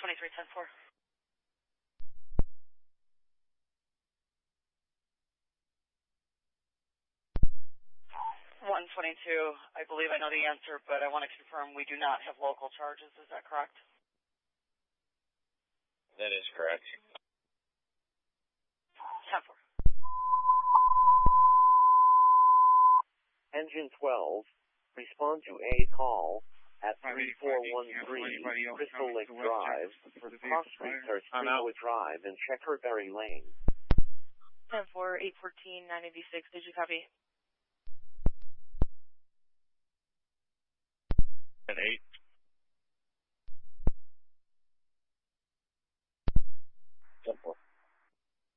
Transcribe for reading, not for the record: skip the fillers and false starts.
123.10-4. 122, I believe I know the answer, but I want to confirm we do not have local charges. Is that correct? That is correct. 10-4. Engine 12, respond to a call at 3413 Crystal Lake Drive, Cross Street or Springwood Drive, and Checkerberry Lane. 10-4, 814, 986, did you copy? At 8.